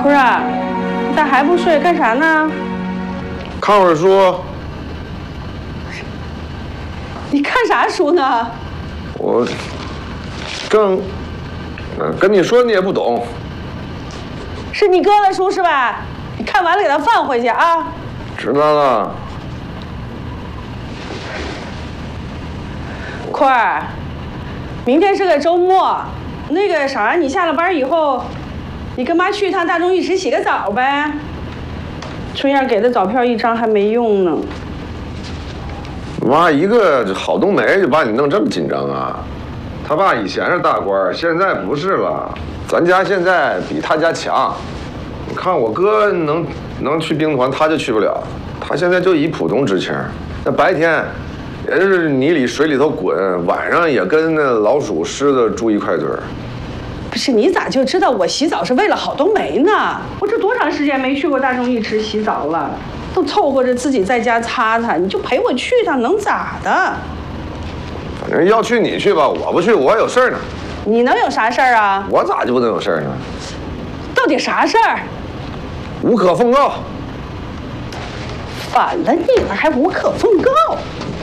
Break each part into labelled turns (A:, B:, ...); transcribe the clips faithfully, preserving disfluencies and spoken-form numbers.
A: 坤啊，你咋还不睡？干啥呢？
B: 看会儿书。
A: 你看啥书呢？
B: 我正跟你说，你也不懂。
A: 是你哥的书是吧？你看完了给他放回去啊。
B: 知道了。
A: 坤儿，明天是个周末，那个啥，你下了班以后，你跟妈去一趟大众浴池洗个澡呗。春燕给的早票一张还没用呢。
B: 妈，一个郝冬梅就把你弄这么紧张啊？他爸以前是大官，现在不是了。咱家现在比他家强。你看我哥能能去兵团，他就去不了。他现在就一普通知青，那白天也是泥里水里头滚，晚上也跟那老鼠狮子住一块堆儿。
A: 不是，你咋就知道我洗澡是为了郝冬梅呢？我这多长时间没去过大众浴池洗澡了，都凑合着自己在家擦擦，你就陪我去一趟，能咋的？
B: 反正要去你去吧，我不去，我有事儿呢。
A: 你能有啥事儿啊？
B: 我咋就不能有事儿呢？
A: 到底啥事儿？
B: 无可奉告。
A: 反了你了，还无可奉告？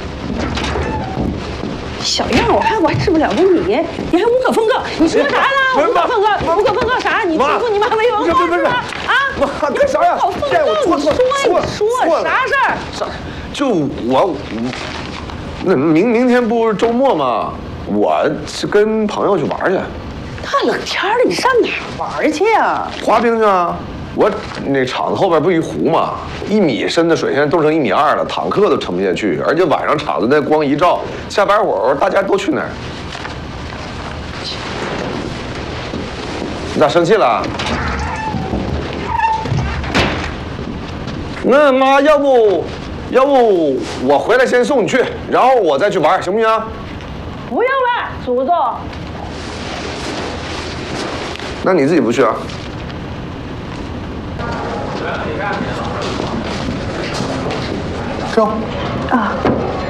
A: 小样，我看我还治不了个你，你还无可奉告？你说啥呢？无可奉告，无可奉告啥？你欺负你妈没文化是吧？啊！
B: 妈，干啥呀？
A: 无可奉告，你说你说啥事儿？
B: 啥？就我，那明明天不是周末吗？我是跟朋友去玩去。
A: 大冷天的，你上哪玩去呀？
B: 滑冰去啊！我那场子后边不一湖吗？一米深的水现在冻成一米二了，坦克都沉不下去。而且晚上场子那光一照，下班会儿大家都去那儿。你咋生气了？那妈，要不，要不我回来先送你去，然后我再去玩，行不行？
A: 不用了，祖宗。
B: 那你自己不去啊？
C: 走。
A: 啊。